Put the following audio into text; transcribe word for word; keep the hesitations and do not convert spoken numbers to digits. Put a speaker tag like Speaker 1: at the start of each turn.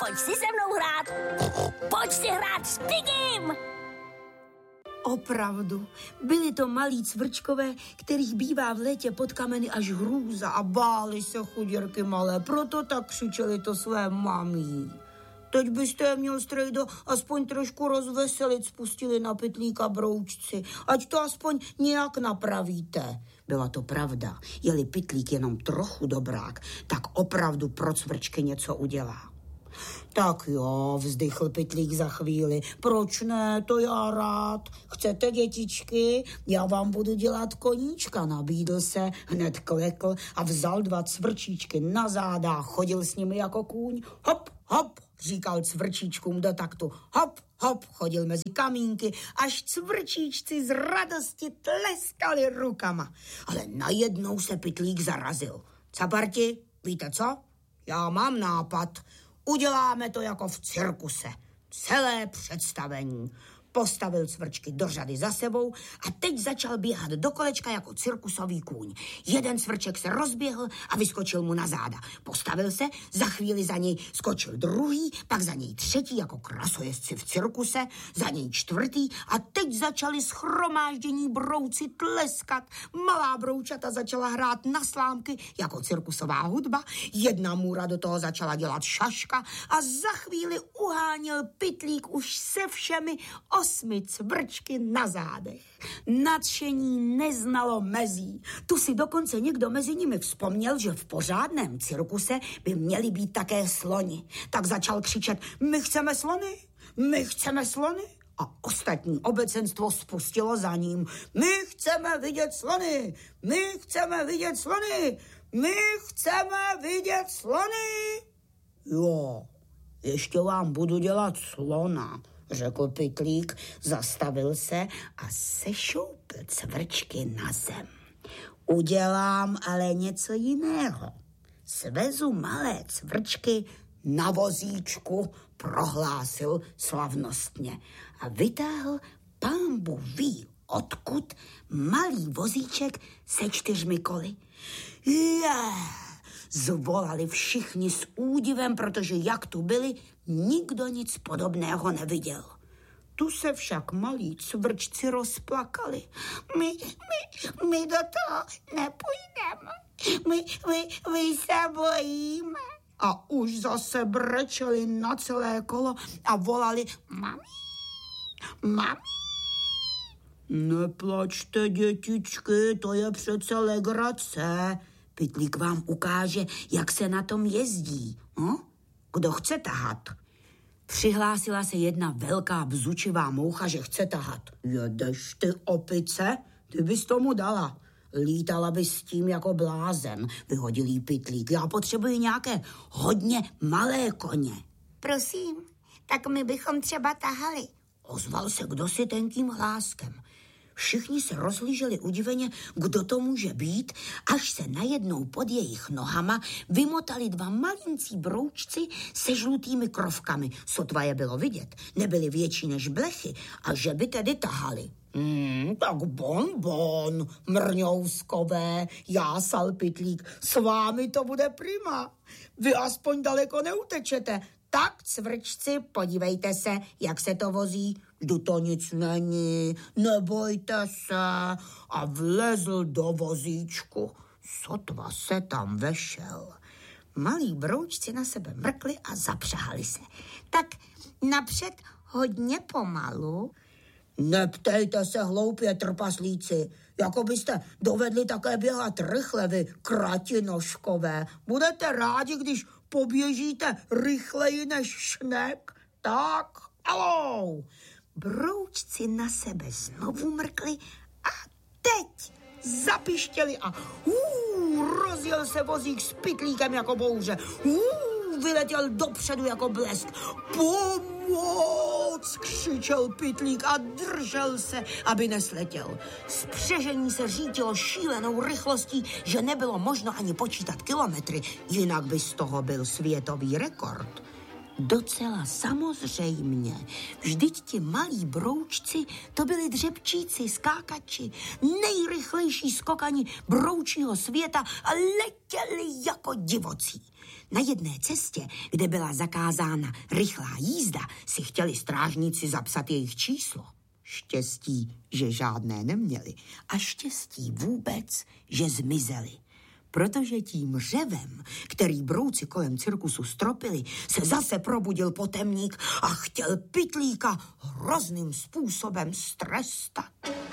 Speaker 1: Pojď si se mnou hrát. Pojď si hrát s Pigim.
Speaker 2: Opravdu, byli to malí cvrčkové, kterých bývá v létě pod kameny až hrůza a báli se chuděrky malé, proto tak křičeli to své mamí. Teď byste je měl, strejdo, aspoň trošku rozveselit, spustili na Pytlíka broučci, ať to aspoň nějak napravíte. Byla to pravda, je-li Pytlík jenom trochu dobrák, tak opravdu pro cvrčky něco udělá. Tak jo, vzdychl Pytlík za chvíli. Proč ne, to já rád. Chcete, dětičky? Já vám budu dělat koníčka. Nabídl se, hned klekl a vzal dva cvrčíčky na záda a chodil s nimi jako kůň. Hop, hop, říkal cvrčíčkům do taktu. Hop, hop, chodil mezi kamínky, až cvrčíčci z radosti tleskali rukama. Ale najednou se Pytlík zarazil. Caparti, víte co? Já mám nápad. Uděláme to jako v cirkuse. Celé představení. Postavil cvrčky do řady za sebou a teď začal běhat do kolečka jako cirkusový kůň. Jeden cvrček se rozběhl a vyskočil mu na záda. Postavil se, za chvíli za něj skočil druhý, pak za něj třetí jako krasojezdci v cirkuse, za něj čtvrtý a teď začali shromáždění brouci tleskat. Malá broučata začala hrát na slámky jako cirkusová hudba, jedna můra do toho začala dělat šaška a za chvíli uháněl Pytlík už se všemi osmi cvrčky na zádech. Nadšení neznalo mezí. Tu si dokonce někdo mezi nimi vzpomněl, že v pořádném cirkuse by měli být také sloni. Tak začal křičet, my chceme slony, my chceme slony. A ostatní obecenstvo spustilo za ním. My chceme vidět slony, my chceme vidět slony, my chceme vidět slony. Jo, ještě vám budu dělat slona, řekl Pytlík, zastavil se a sešoupl cvrčky na zem. Udělám ale něco jiného. Svezu malé cvrčky na vozíčku, prohlásil slavnostně a vytáhl pánbůh ví odkud malý vozíček se čtyřmi koly. Yeah! Zvolali všichni s údivem, protože jak tu byli, nikdo nic podobného neviděl. Tu se však malí cvrčci rozplakali. My, my, my do toho nepůjdeme. My, my, my se bojíme. A už zase brečeli na celé kolo a volali mami, mami. Neplačte, dětičky, to je přece legrace. Pytlík vám ukáže, jak se na tom jezdí. Hm? Kdo chce tahat? Přihlásila se jedna velká bzučivá moucha, že chce tahat. Jedeš ty, opice? Ty bys tomu dala. Lítala bys s tím jako blázen, vyhodil jí Pytlík. Já potřebuji nějaké hodně malé koně.
Speaker 3: Prosím, tak my bychom třeba tahali.
Speaker 2: Ozval se kdosi tenkým hláskem. Všichni se rozhlíželi udiveně, kdo to může být, až se najednou pod jejich nohama vymotali dva malincí broučci se žlutými krovkami. Sotva je bylo vidět, nebyli větší než blechy a že by tedy tahali. Hmm, tak bon, bon, mrňouskové, jásal Pytlík, s vámi to bude prima. Vy aspoň daleko neutečete. Tak, cvrčci, podívejte se, jak se to vozí. Vždyť to nic není, nebojte se. A vlezl do vozíčku. Sotva se tam vešel. Malí broučci na sebe mrkli a zapřahali se.
Speaker 3: Tak napřed hodně pomalu.
Speaker 2: Neptejte se hloupě, trpaslíci. Jako byste dovedli také běhat rychle, vy kratinožkové. Budete rádi, když poběžíte rychleji než šnek? Tak, alou. Broučci na sebe znovu mrkli a teď zapištěli a hů, rozjel se vozík s Pytlíkem jako bouře. Hů, vyletěl dopředu jako blesk. Pomoc, křičel Pytlík a držel se, aby nesletěl. Spřežení se řítilo šílenou rychlostí, že nebylo možno ani počítat kilometry, jinak by z toho byl světový rekord. Docela samozřejmě. Vždyť ti malí broučci, to byli dřepčíci, skákači, nejrychlejší skokani broučího světa a letěli jako divocí. Na jedné cestě, kde byla zakázána rychlá jízda, si chtěli strážníci zapsat jejich číslo. Štěstí, že žádné neměli a štěstí vůbec, že zmizeli. Protože tím řevem, který brouci kolem cirkusu stropili, se zase probudil potemník a chtěl pytlíka hrozným způsobem strestat.